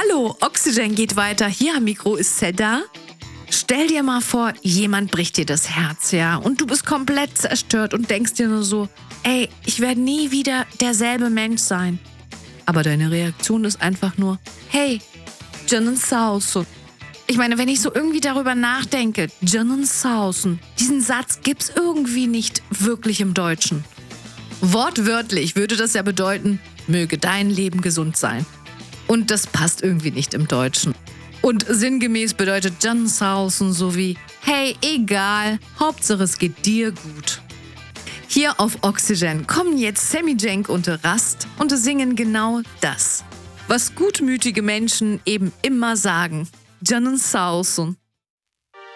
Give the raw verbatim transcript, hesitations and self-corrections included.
Hallo, Oxygen geht weiter. Hier am Mikro ist Seda. Stell dir mal vor, jemand bricht dir das Herz, ja, und du bist komplett zerstört und denkst dir nur so, ey, ich werde nie wieder derselbe Mensch sein. Aber deine Reaktion ist einfach nur, hey, Canın sağ olsun. Ich meine, wenn ich so irgendwie darüber nachdenke, Canın sağ olsun, diesen Satz gibt's irgendwie nicht wirklich im Deutschen. Wortwörtlich würde das ja bedeuten, möge dein Leben gesund sein. Und das passt irgendwie nicht im Deutschen. Und sinngemäß bedeutet Canın sağ olsun so wie, hey, egal, Hauptsache es geht dir gut. Hier auf Oxygen kommen jetzt Sammy Cenk und Rast und singen genau das, was gutmütige Menschen eben immer sagen. Canın sağ olsun.